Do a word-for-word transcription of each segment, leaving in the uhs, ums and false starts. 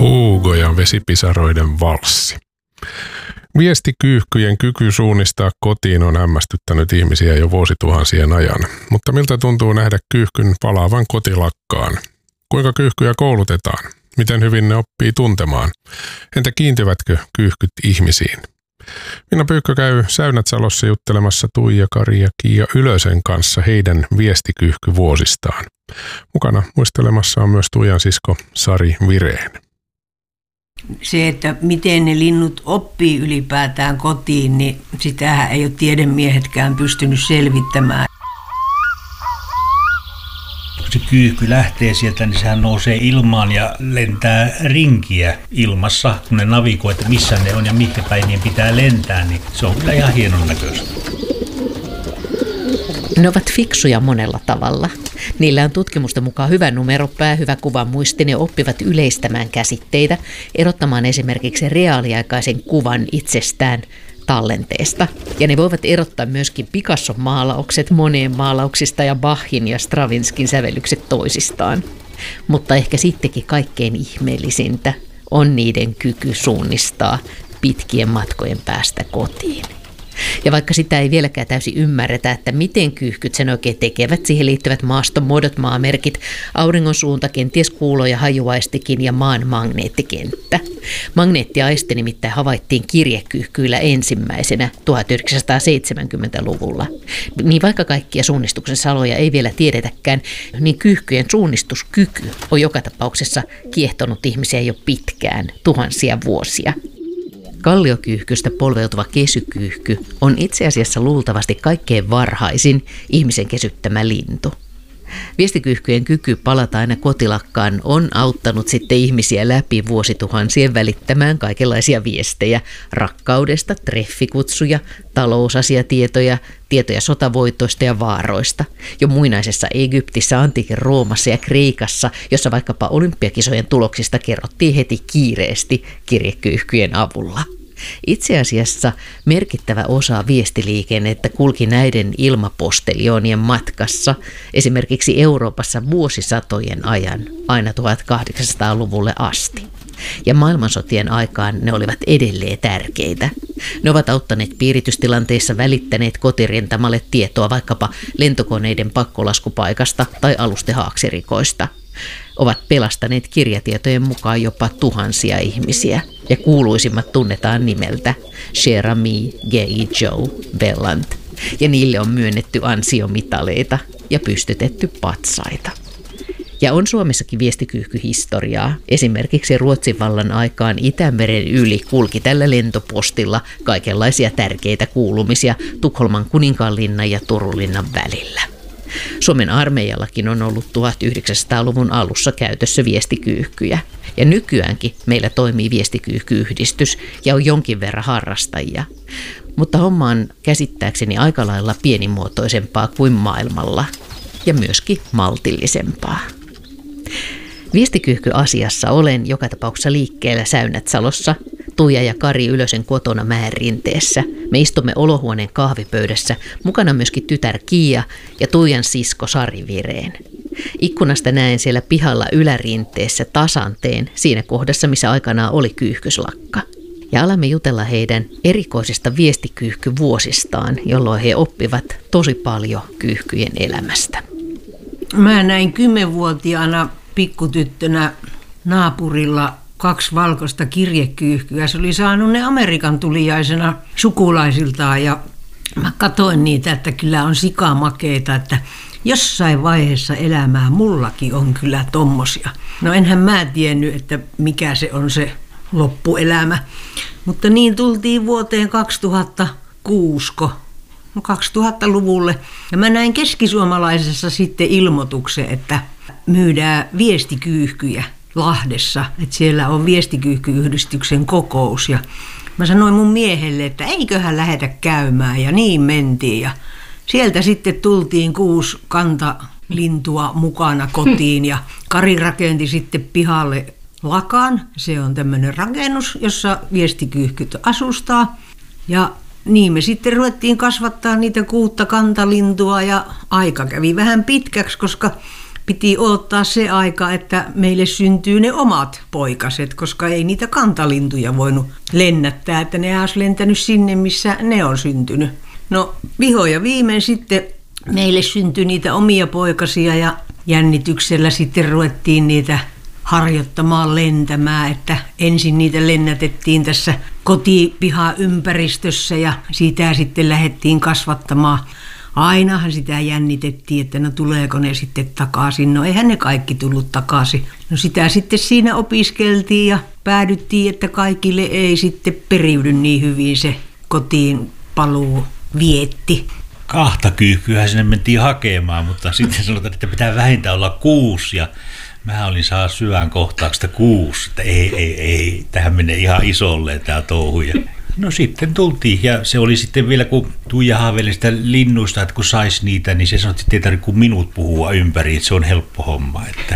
Hugo ja vesipisaroiden valssi. Viestikyyhkyjen kyky suunnistaa kotiin on hämmästyttänyt ihmisiä jo vuosituhansien ajan. Mutta miltä tuntuu nähdä kyyhkyn palaavan kotilakkaan? Kuinka kyyhkyjä koulutetaan? Miten hyvin ne oppii tuntemaan? Entä kiintyvätkö kyyhkyt ihmisiin? Minna Pyykkö käy Säynätsalossa juttelemassa Tuija, Kari ja Kiia Ylösen kanssa heidän viestikyyhkyvuosistaan. Mukana muistelemassa on myös Tuijan sisko Sari Vireen. Se, että miten ne linnut oppii ylipäätään kotiin, niin sitähän ei ole tiedemiehetkään pystynyt selvittämään. Kun se kyyhky lähtee sieltä, niin sehän nousee ilmaan ja lentää rinkiä ilmassa, kun ne navigoi, että missä ne on ja mihin päin niin pitää lentää, niin se on kyllä ihan hienon näköistä. Ne ovat fiksuja monella tavalla. Niillä on tutkimusten mukaan hyvä numeropää, hyvä kuvan muisti, ne oppivat yleistämään käsitteitä, erottamaan esimerkiksi reaaliaikaisen kuvan itsestään tallenteesta. Ja ne voivat erottaa myöskin Picasson maalaukset Moneen maalauksista ja Bachin ja Stravinskin sävellykset toisistaan. Mutta ehkä sittenkin kaikkein ihmeellisintä on niiden kyky suunnistaa pitkien matkojen päästä kotiin. Ja vaikka sitä ei vieläkään täysin ymmärretä, että miten kyyhkyt sen oikein tekevät, siihen liittyvät maastomuodot, maamerkit, auringon suunta, kenties kuulo- ja hajuaistikin ja maan magneettikenttä. Magneettiaisti nimittäin havaittiin kirjekyyhkyillä ensimmäisenä tuhatyhdeksänsataaseitsemänkymmentäluvulla. Niin vaikka kaikkia suunnistuksen saloja ei vielä tiedetäkään, niin kyyhkyjen suunnistuskyky on joka tapauksessa kiehtonut ihmisiä jo pitkään, tuhansia vuosia. Kalliokyyhkystä polveutuva kesykyyhky on itse asiassa luultavasti kaikkein varhaisin ihmisen kesyttämä lintu. Viestikyyhkyjen kyky palata aina kotilakkaan on auttanut sitten ihmisiä läpi vuosituhansien välittämään kaikenlaisia viestejä rakkaudesta, treffikutsuja, talousasiatietoja, tietoja sotavoitoista ja vaaroista. Jo muinaisessa Egyptissä, antiikin Roomassa ja Kreikassa, jossa vaikkapa olympiakisojen tuloksista kerrottiin heti kiireesti kirjekyyhkyjen avulla. Itse asiassa merkittävä osa viestiliikennettä kulki näiden ilmapostelioonien matkassa esimerkiksi Euroopassa vuosisatojen ajan aina tuhatkahdeksansataaluvulle asti. Ja maailmansotien aikaan ne olivat edelleen tärkeitä. Ne ovat auttaneet piiritystilanteissa, välittäneet kotirintamalle tietoa vaikkapa lentokoneiden pakkolaskupaikasta tai alustehaaksirikoista. Ovat pelastaneet kirjatietojen mukaan jopa tuhansia ihmisiä, ja kuuluisimmat tunnetaan nimeltä Cher Ami, Gay Joe, Bellant, ja niille on myönnetty ansiomitaleita ja pystytetty patsaita. Ja on Suomessakin viestikyyhkyhistoriaa. Esimerkiksi Ruotsin vallan aikaan Itämeren yli kulki tällä lentopostilla kaikenlaisia tärkeitä kuulumisia Tukholman kuninkaanlinnan ja Turunlinnan välillä. Suomen armeijallakin on ollut tuhatyhdeksänsataaluvun alussa käytössä viestikyyhkyjä. Ja nykyäänkin meillä toimii viestikyyhkyyhdistys ja on jonkin verran harrastajia. Mutta homma on käsittääkseni aika lailla pienimuotoisempaa kuin maailmalla ja myöskin maltillisempaa. Viestikyyhkyasiassa olen joka tapauksessa liikkeellä Säynätsalossa, Tuija ja Kari Ylösen kotona Mäenrinteessä. Me istumme olohuoneen kahvipöydässä, mukana myöskin tytär Kiia ja Tuijan sisko Sari Vireen. Ikkunasta näen siellä pihalla ylärinteessä tasanteen, siinä kohdassa missä aikanaan oli kyyhkyslakka. Ja alamme jutella heidän erikoisista viestikyyhkyvuosistaan, jolloin he oppivat tosi paljon kyyhkyjen elämästä. Mä näin kymmenvuotiaana pikkutyttönä naapurilla kaksi valkoista kirjekyyhkyä. Se oli saanut ne Amerikan tuliaisena sukulaisiltaan ja mä katsoin niitä, että kyllä on sikamakeita, että jossain vaiheessa elämää mullakin on kyllä tommosia. No enhän mä tiennyt, että mikä se on se loppuelämä, mutta niin tultiin vuoteen kaksituhattakuusi, no kaksituhattaluvulle. Ja mä näin keskisuomalaisessa sitten ilmoituksen, että myydään viestikyyhkyjä Lahdessa, että siellä on viestikyyhkyyhdistyksen kokous. Ja mä sanoin mun miehelle, että eiköhän lähetä käymään, ja niin mentiin. Ja sieltä sitten tultiin kuusi kantalintua mukana kotiin, ja Kari rakenti sitten pihalle lakan. Se on tämmöinen rakennus, jossa viestikyyhkyt asustaa. Ja niin me sitten ruvettiin kasvattaa niitä kuutta kantalintua, ja aika kävi vähän pitkäksi, koska piti odottaa se aika, että meille syntyy ne omat poikaset, koska ei niitä kantalintuja voinut lennättää, että ne olisi lentänyt sinne, missä ne on syntynyt. No viho ja viimein sitten meille syntyi niitä omia poikasia ja jännityksellä sitten ruvettiin niitä harjoittamaan lentämään, että ensin niitä lennätettiin tässä kotipihaympäristössä ja sitä sitten lähdettiin kasvattamaan. Ainahan sitä jännitettiin, että no tuleeko ne sitten takaisin. No eihän ne kaikki tullut takaisin. No sitä sitten siinä opiskeltiin ja päädyttiin, että kaikille ei sitten periydy niin hyvin se kotiin paluu vietti. Kahta kyyhkyä sinne mentiin hakemaan, mutta sitten sanotaan, että pitää vähintään olla kuusi ja mä olin saa syvän kohtauksesta kuusi, että ei, ei, ei, tähän menee ihan isolle tämä touhu. No sitten tultiin ja se oli sitten vielä, kun Tuija haaveili sitä linnuista, että kun sais niitä, niin se sanoi, että ei tarvitse kuin minut puhua ympäri, että se on helppo homma, että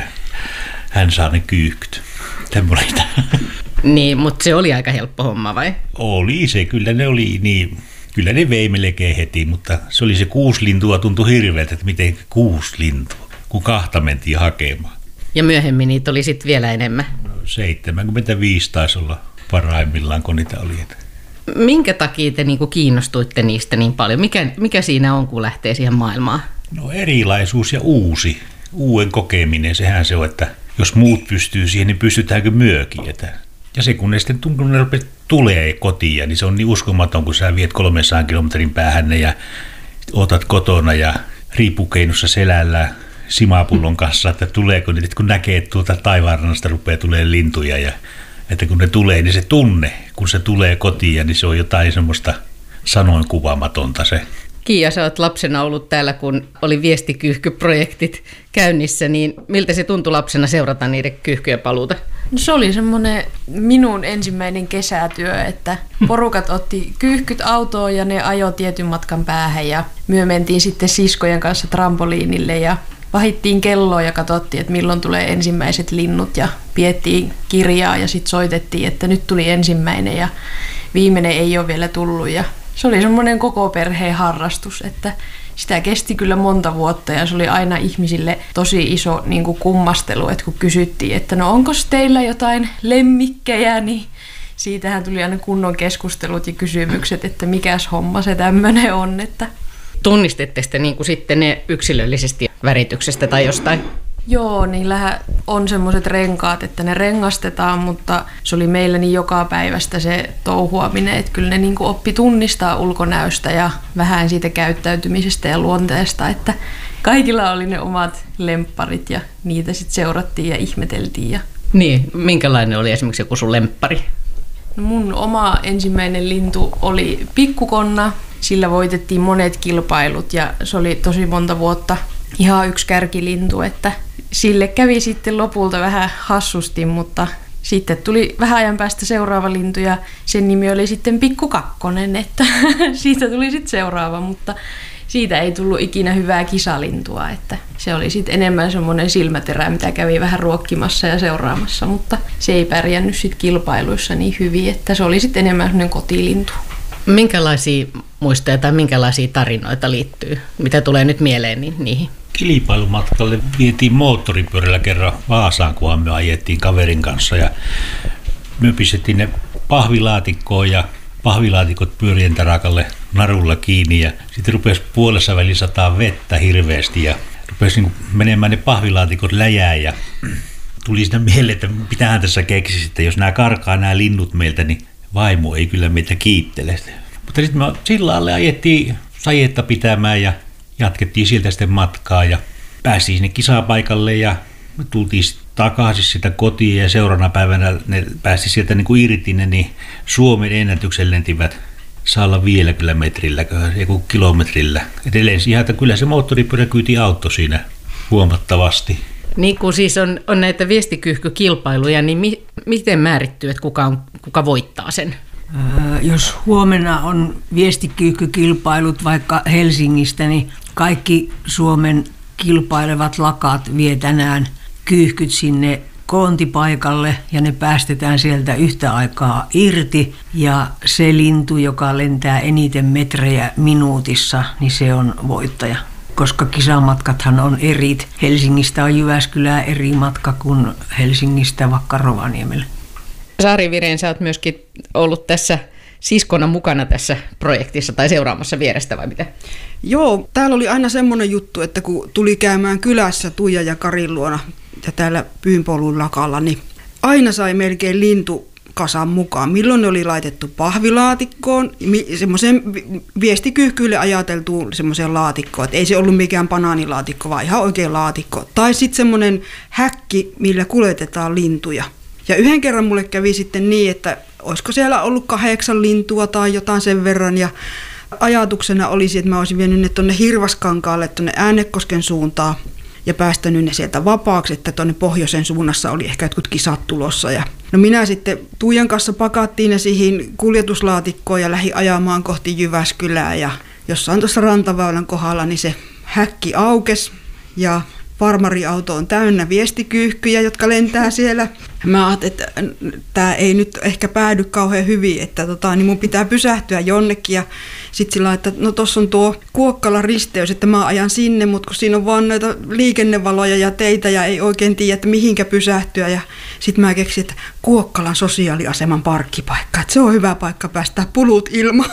hän saa ne kyyhkyt. Tämmöistä. Niin, mutta se oli aika helppo homma vai? Oli se, kyllä ne oli niin, kyllä ne vei melkein heti, mutta se oli se kuusi lintua, tuntui hirveältä, että miten kuusi lintua, kun kahta mentiin hakemaan. Ja myöhemmin niitä oli sitten vielä enemmän? No, seitsemänkymmentäviisi taisi olla parhaimmillaan, kun niitä oli. Minkä takia te niinku kiinnostuitte niistä niin paljon? Mikä, mikä siinä on, kun lähtee siihen maailmaan? No erilaisuus ja uusi, uuden kokeminen, sehän se on, että jos muut pystyy siihen, niin pystytäänkö myökin. Että ja se kun ne sitten kun ne tulee kotiin, niin se on niin uskomaton, kun sä viet kolmesadan kilometrin päähän ja otat kotona ja riippukeinossa selällä simapullon kanssa, että tuleeko ne, kun näkee, että tuolta taivaanrannasta rupeaa tulemaan lintuja ja että kun ne tulee, niin se tunne, kun se tulee kotiin, niin se on jotain semmoista sanoin kuvaamatonta se. Kiia, sä oot lapsena ollut täällä, kun oli viestikyyhkyprojektit käynnissä, niin miltä se tuntui lapsena seurata niiden kyyhkyjen paluuta? No se oli semmoinen minun ensimmäinen kesätyö, että porukat otti kyyhkyt autoon ja ne ajoi tietyn matkan päähän ja myö mentiin sitten siskojen kanssa trampoliinille ja vahittiin kelloa ja katsottiin, että milloin tulee ensimmäiset linnut ja piettiin kirjaa ja sitten soitettiin, että nyt tuli ensimmäinen ja viimeinen ei ole vielä tullut ja se oli semmoinen koko perheen harrastus, että sitä kesti kyllä monta vuotta ja se oli aina ihmisille tosi iso niin kuin kummastelu, että kun kysyttiin, että no onko teillä jotain lemmikkejä, niin siitähän tuli aina kunnon keskustelut ja kysymykset, että mikäs homma se tämmöinen on. Että tunnistette sitten niin kuin sitten ne yksilöllisesti värityksestä tai jostain? Joo, niillähän on semmoiset renkaat, että ne rengastetaan, mutta se oli meillä niin joka päivästä se touhuaminen, että kyllä ne niin kuin oppi tunnistaa ulkonäöstä ja vähän siitä käyttäytymisestä ja luonteesta, että kaikilla oli ne omat lempparit ja niitä sitten seurattiin ja ihmeteltiin. Ja niin, minkälainen oli esimerkiksi joku sun lemppari? No mun oma ensimmäinen lintu oli pikkukonna, sillä voitettiin monet kilpailut ja se oli tosi monta vuotta ihan yksi kärkilintu, että sille kävi sitten lopulta vähän hassusti, mutta sitten tuli vähän ajan päästä seuraava lintu ja sen nimi oli sitten Pikku Kakkonen, että siitä tuli sitten seuraava, mutta siitä ei tullut ikinä hyvää kisalintua, että se oli sitten enemmän semmoinen silmäterä, mitä kävi vähän ruokkimassa ja seuraamassa, mutta se ei pärjännyt sitten kilpailuissa niin hyvin, että se oli sitten enemmän semmoinen kotilintu. Minkälaisia muistoja tai minkälaisia tarinoita liittyy, mitä tulee nyt mieleen niin niihin? Kilpailumatkalle vietiin moottoripyörällä kerran Vaasaan, kunhan me ajettiin kaverin kanssa ja me pistettiin ne pahvilaatikkoon ja pahvilaatikot pyörien tarakalle narulla kiinni ja sitten rupesi puolessa väliin sataa vettä hirveästi ja rupesi niin menemään ne pahvilaatikot läjään ja tuli sitä mieleen, että pitäähän tässä keksiä sitten, jos nämä karkaa nämä linnut meiltä, niin vaimo ei kyllä meitä kiittele. Mutta sitten me sillä alle ajettiin sajetta pitämään ja jatkettiin sieltä sitten matkaa ja päästiin sinne kisapaikalle ja me tultiin takaisin sitä kotiin ja seuraavana päivänä ne päästi sieltä niin kuin irti ne, niin Suomen ennätyksen lentivät saalla viidelläkymmenellä metrillä, joku kilometrillä. Edelleen siihen, että kyllä se moottoripyöräkyyti auttoi siinä huomattavasti. Niin kuin siis on, on näitä viestikyyhkykilpailuja, niin mi, miten määrittyy, että kuka, on, kuka voittaa sen? Öö, jos huomenna on viestikyyhkykilpailut vaikka Helsingistä, niin kaikki Suomen kilpailevat lakat vie tänään kyyhkyt sinne koontipaikalle ja ne päästetään sieltä yhtä aikaa irti. Ja se lintu, joka lentää eniten metrejä minuutissa, niin se on voittaja. koska kisamatkathan on eri. Helsingistä on Jyväskylään eri matka kuin Helsingistä vaikka Rovaniemelle. Sari Viren, sä oot myöskin ollut tässä siskona mukana tässä projektissa tai seuraamassa vierestä vai mitä? Joo, täällä oli aina semmoinen juttu, että kun tuli käymään kylässä Tuija ja Karin luona ja täällä Pyynpolun lakalla, niin aina sai melkein lintukasan mukaan. Milloin ne oli laitettu pahvilaatikkoon, semmoiseen viestikyyhkyille ajateltuun semmoiseen laatikkoon, että ei se ollut mikään banaanilaatikko, vaan ihan oikein laatikko. Tai sitten semmoinen häkki, millä kuljetetaan lintuja. Ja yhden kerran mulle kävi sitten niin, että olisiko siellä ollut kahdeksan lintua tai jotain sen verran. Ja ajatuksena olisi, että mä olisin vienyt ne tuonne Hirvaskankaalle, tuonne Äänekosken suuntaan ja päästänyt ne sieltä vapaaksi, että tuonne pohjoisen suunnassa oli ehkä jotkut kisat tulossa. Ja no minä sitten Tuijan kanssa pakattiin ne siihen kuljetuslaatikkoon ja lähdin ajamaan kohti Jyväskylää. Ja jossain tuossa rantaväylän kohdalla niin se häkki aukesi ja farmariauto on täynnä viestikyyhkyjä, jotka lentää siellä. Mä ajattelin, että tämä ei nyt ehkä päädy kauhean hyvin, että tota, niin mun pitää pysähtyä jonnekin. Ja sitten sillä että no tossa on tuo Kuokkalan risteys, että mä ajan sinne, mutta kun siinä on vaan noita liikennevaloja ja teitä ja ei oikein tiedä, että mihinkä pysähtyä. Ja sitten mä keksin, että Kuokkalan sosiaaliaseman parkkipaikka, että se on hyvä paikka päästää pulut ilmaan.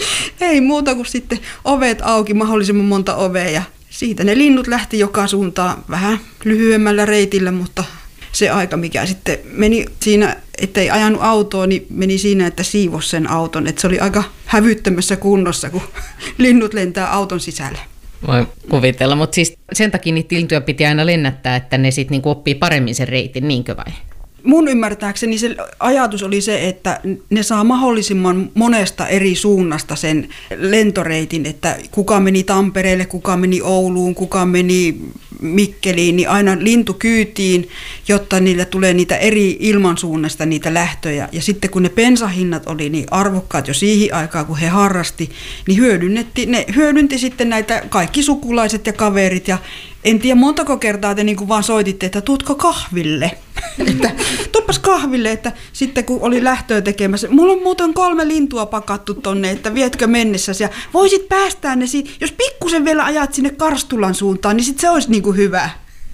Ei muuta kuin sitten ovet auki, mahdollisimman monta ovea ja siitä ne linnut lähti joka suuntaan vähän lyhyemmällä reitillä, mutta se aika, mikä sitten meni siinä, ettei ajanut autoa, niin meni siinä, että siivosi sen auton. Että se oli aika hävyttömässä kunnossa, kun linnut lentää auton sisälle. Voi kuvitella, mutta siis sen takia niitä lintuja piti aina lennättää, että ne sitten niinku oppii paremmin sen reitin, niinkö vai? Mun ymmärtääkseni se ajatus oli se, että ne saa mahdollisimman monesta eri suunnasta sen lentoreitin, että kuka meni Tampereelle, kuka meni Ouluun, kuka meni Mikkeliin, niin aina lintukyytiin, jotta niillä tulee niitä eri ilmansuunnasta niitä lähtöjä. Ja sitten kun ne bensahinnat oli niin arvokkaat jo siihen aikaan, kun he harrasti, niin hyödynnetti, ne hyödynti sitten näitä kaikki sukulaiset ja kaverit ja en tiedä montako kertaa te niin kuin vaan soititte, että tuutko kahville? että tuuppas kahville, että sitten kun oli lähtöä tekemässä, mulla on muuten kolme lintua pakattu tonne, että vietkö mennessäsi ja voisit päästää ne siitä, jos pikkusen vielä ajat sinne Karstulan suuntaan, niin sit se olisi niin kuin hyvä.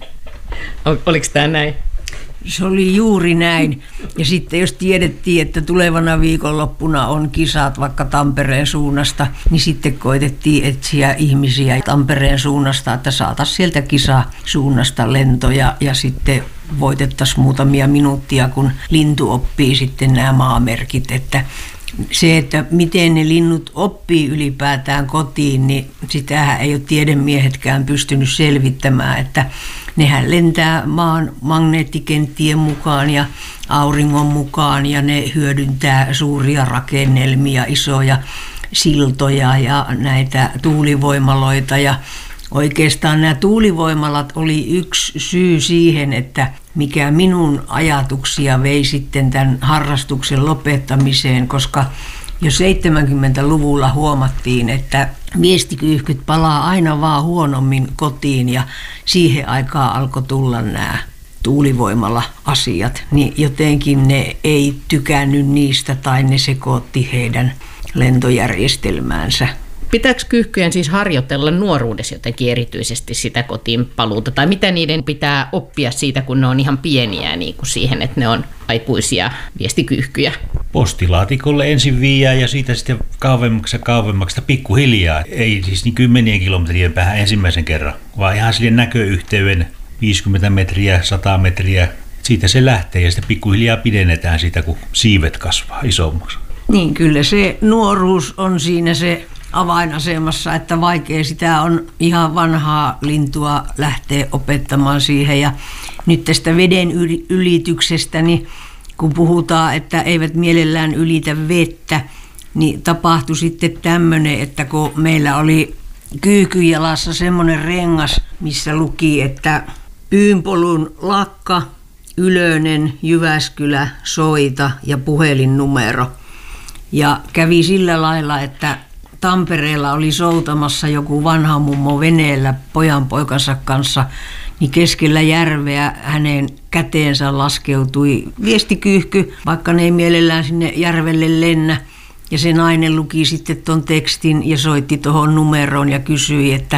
Oliko tämä näin? Se oli juuri näin. Ja sitten jos tiedettiin, että tulevana viikonloppuna on kisat vaikka Tampereen suunnasta, niin sitten koitettiin etsiä ihmisiä Tampereen suunnasta, että saataisiin sieltä kisasuunnasta lentoja ja sitten voitettaisiin muutamia minuuttia, kun lintu oppii sitten nämä maamerkit. Että se, että miten ne linnut oppii ylipäätään kotiin, niin sitähän ei ole tiedemiehetkään pystynyt selvittämään, että nehän lentää maan magneettikenttien mukaan ja auringon mukaan ja ne hyödyntää suuria rakennelmia, isoja siltoja ja näitä tuulivoimaloita ja oikeastaan nämä tuulivoimalat oli yksi syy siihen, että mikä minun ajatuksia vei sitten tämän harrastuksen lopettamiseen, koska jo seitsemänkymmentäluvulla huomattiin, että viestikyyhkyt palaa aina vaan huonommin kotiin ja siihen aikaan alkoi tulla nämä tuulivoimala-asiat, niin jotenkin ne ei tykännyt niistä tai ne sekoitti heidän lentojärjestelmäänsä. Pitääkö kyyhkyjen siis harjoitella nuoruudessa jotenkin erityisesti sitä kotiin paluuta? Tai mitä niiden pitää oppia siitä, kun ne on ihan pieniä niin kuin siihen, että ne on aikuisia viestikyyhkyjä? Postilaatikolle ensin viiää ja siitä sitten kauemmaksi ja kauemmaksi pikkuhiljaa. Ei siis niin kymmenien kilometrien päähän ensimmäisen kerran, vaan ihan sille näköyhteyden viisikymmentä metriä, sata metriä. Siitä se lähtee ja sitten pikkuhiljaa pidennetään sitä, kun siivet kasvaa isommaksi. Niin, kyllä se nuoruus on siinä se avainasemassa, että vaikea sitä on ihan vanhaa lintua lähteä opettamaan siihen. Ja nyt tästä veden ylityksestä, niin kun puhutaan, että eivät mielellään ylitä vettä, niin tapahtui sitten tämmöinen, että kun meillä oli Kyykyjalassa semmoinen rengas, missä luki, että Pyynpolun lakka, Ylönen, Jyväskylä, soita ja puhelinnumero. Ja kävi sillä lailla, että Tampereella oli soutamassa joku vanha mummo veneellä pojanpoikansa kanssa, niin keskellä järveä hänen käteensä laskeutui viestikyyhky, vaikka ne ei mielellään sinne järvelle lennä. Ja se nainen luki sitten tuon tekstin ja soitti tuohon numeroon ja kysyi, että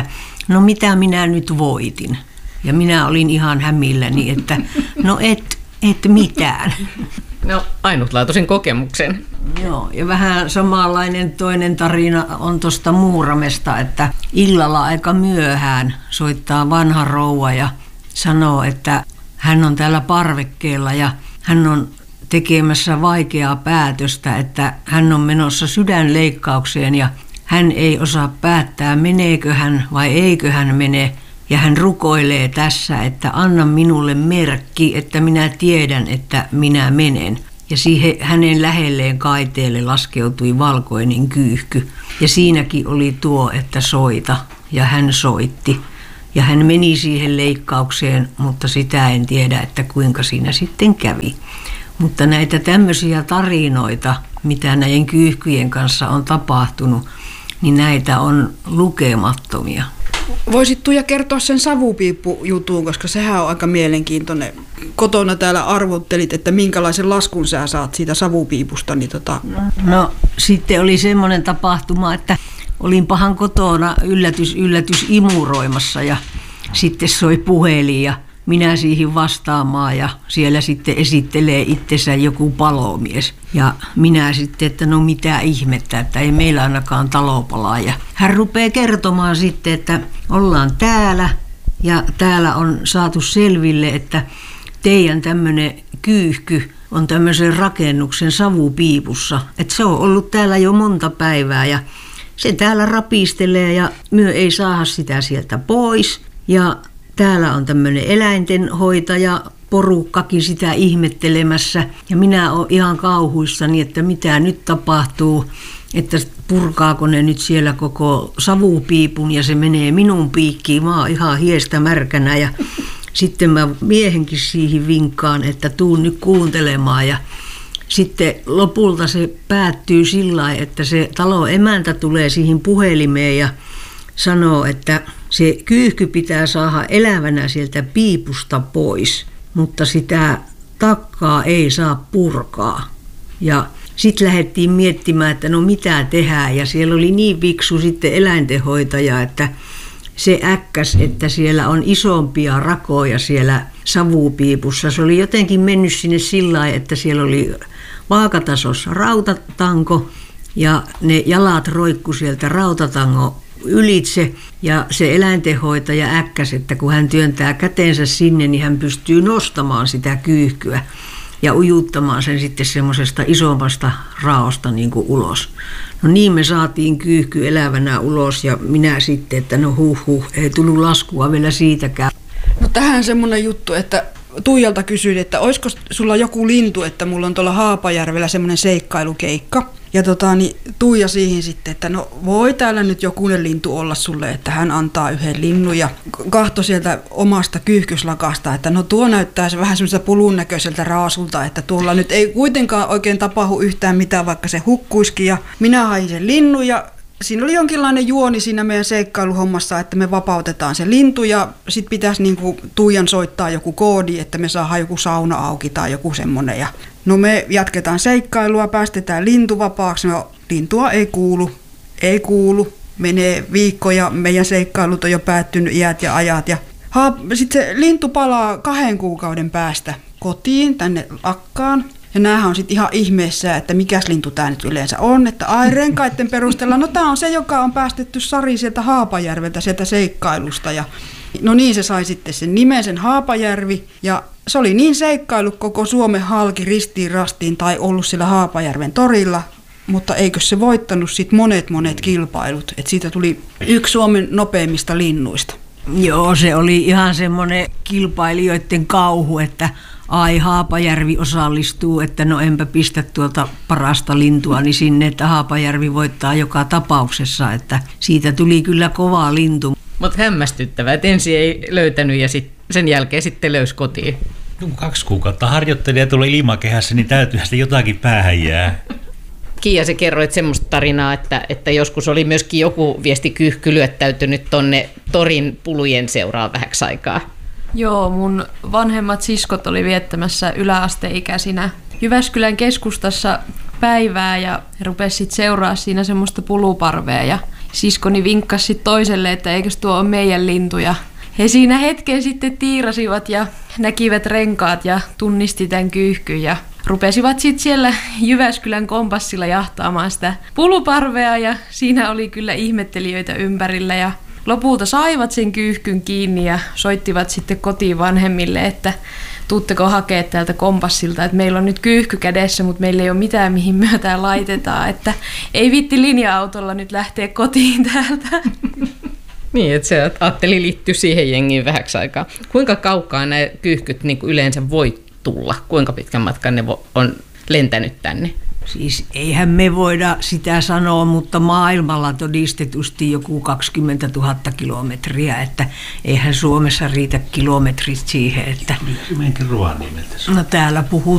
no mitä minä nyt voitin. Ja minä olin ihan hämilläni, että no et, et mitään. No ainutlaatuisen kokemuksen. Joo, ja vähän samanlainen toinen tarina on tuosta Muuramesta, että illalla aika myöhään soittaa vanha rouva ja sanoo, että hän on täällä parvekkeella ja hän on tekemässä vaikeaa päätöstä, että hän on menossa sydänleikkaukseen ja hän ei osaa päättää, meneekö hän vai eikö hän mene. Ja hän rukoilee tässä, että anna minulle merkki, että minä tiedän, että minä menen. Ja siihen hänen lähelleen kaiteelle laskeutui valkoinen kyyhky. Ja siinäkin oli tuo, että soita. Ja hän soitti. Ja hän meni siihen leikkaukseen, mutta sitä en tiedä, että kuinka siinä sitten kävi. Mutta näitä tämmöisiä tarinoita, mitä näiden kyyhkyjen kanssa on tapahtunut, niin näitä on lukemattomia. Voisit Tuija kertoa sen savupiippujutun, koska sehän on aika mielenkiintoinen. Kotona täällä arvottelit, että minkälaisen laskun sä saat siitä savupiipusta. Niin tota... No sitten oli semmoinen tapahtuma, että olin pahan kotona yllätys, yllätys imuroimassa ja sitten soi puhelin ja minä siihen vastaamaan ja siellä sitten esittelee itsensä joku palomies. Ja minä sitten, että no mitä ihmettä, että ei meillä ainakaan talo palaa. Ja hän rupeaa kertomaan sitten, että ollaan täällä ja täällä on saatu selville, että teidän tämmöinen kyyhky on tämmöisen rakennuksen savupiipussa. Että se on ollut täällä jo monta päivää ja se täällä rapistelee ja myö ei saada sitä sieltä pois. Ja täällä on tämmöinen eläintenhoitaja, porukkakin sitä ihmettelemässä. Ja minä olen ihan kauhuissani, että mitä nyt tapahtuu, että purkaako ne nyt siellä koko savupiipun ja se menee minun piikkiin. Mä oon ihan hiestä märkänä ja sitten mä miehenkin siihen vinkkaan, että tuun nyt kuuntelemaan. Ja sitten lopulta se päättyy sillä lailla, että se talon emäntä tulee siihen puhelimeen ja sanoo, että se kyyhky pitää saada elävänä sieltä piipusta pois, mutta sitä takkaa ei saa purkaa. Ja sitten lähdettiin miettimään, että no mitä tehdään, ja siellä oli niin viksu sitten eläintenhoitaja, että se äkkäs, että siellä on isompia rakoja siellä savupiipussa. Se oli jotenkin mennyt sinne sillä lailla, että siellä oli vaakatasossa rautatanko ja ne jalat roikku sieltä rautatangon ylitse ja se eläintenhoitaja äkkäs, että kun hän työntää käteensä sinne, niin hän pystyy nostamaan sitä kyyhkyä ja ujuttamaan sen sitten semmoisesta isommasta raosta niin kuin ulos. No niin me saatiin kyyhky elävänä ulos ja minä sitten, että no huh huh, ei tullut laskua vielä siitäkään. No tähän semmoinen juttu, että Tuijalta kysyin, että olisiko sulla joku lintu, että mulla on tuolla Haapajärvellä semmoinen seikkailukeikka. Ja tota, niin Tuija siihen sitten, että no voi täällä nyt jokunen lintu olla sulle, että hän antaa yhden linnun ja kahtoi sieltä omasta kyyhkyslakasta, että no tuo näyttää vähän semmoiselta pulun näköiseltä raasulta, että tuolla nyt ei kuitenkaan oikein tapahdu yhtään mitään, vaikka se hukkuisikin. Ja minä hain sen linnun ja siinä oli jonkinlainen juoni siinä meidän seikkailuhommassa, että me vapautetaan se lintu ja sitten pitäisi niinku Tuijan soittaa joku koodi, että me saadaan joku sauna auki tai joku semmoinen. Ja no me jatketaan seikkailua, päästetään lintu vapaaksi, no lintua ei kuulu, ei kuulu. Menee viikko ja meidän seikkailut on jo päättynyt iät ja ajat. Ja sitten se lintu palaa kahden kuukauden päästä kotiin tänne lakkaan. Ja näähän on sitten ihan ihmeessä, että mikäs lintu tämä nyt yleensä on. Että ai renkaiden perusteella, no tämä on se, joka on päästetty Sari sieltä Haapajärveltä, sieltä seikkailusta. Ja no niin se sai sitten sen nimen, sen Haapajärvi. Ja se oli niin seikkailu koko Suomen halki ristiin rastiin tai ollut sillä Haapajärven torilla. Mutta eikö se voittanut sitten monet monet kilpailut. Että siitä tuli yksi Suomen nopeimmista linnuista. Joo, se oli ihan semmoinen kilpailijoiden kauhu, että ai Haapajärvi osallistuu, että no enpä pistä tuolta parasta lintuani sinne, että Haapajärvi voittaa joka tapauksessa, että siitä tuli kyllä kova lintu. Mutta hämmästyttävää, että ensin ei löytänyt ja sit, sen jälkeen sitten löysi kotiin. No, kaksi kuukautta harjoitteli ja tuli ilmakehässä, niin täytyyhän sitä jotakin päähän jää. Kiia, sä kerroit semmoista tarinaa, että, että joskus oli myöskin joku viestikyyhky lyöttäytynyt tonne torin pulujen seuraan vähäksi aikaa. Joo, mun vanhemmat siskot oli viettämässä yläasteikäisinä Jyväskylän keskustassa päivää ja he rupesivat sitten seuraa siinä semmoista puluparvea. Ja siskoni vinkkasi sit toiselle, että eikös tuo ole meidän lintuja. He siinä hetken sitten tiirasivat ja näkivät renkaat ja tunnisti tämän kyyhkyn ja rupesivat sitten siellä Jyväskylän kompassilla jahtaamaan sitä puluparvea ja siinä oli kyllä ihmettelijöitä ympärillä ja lopulta saivat sen kyyhkyn kiinni ja soittivat sitten kotiin vanhemmille, että tuutteko hakea täältä kompassilta, että meillä on nyt kyyhky kädessä, mutta meillä ei ole mitään mihin myötään laitetaan, että ei viitti linja-autolla nyt lähteä kotiin täältä. Niin, että se ajatteli liittyä siihen jengiin vähäksi aikaa. Kuinka kaukaa nämä kyyhkyt niin kuin yleensä voi tulla? Kuinka pitkän matkan ne on lentänyt tänne? Siis eihän me voida sitä sanoa, mutta maailmalla todistetusti joku kaksikymmentätuhatta kilometriä, että eihän Suomessa riitä kilometrit siihen, että... Menkin Rovaniemeltä. No täällä puhutaan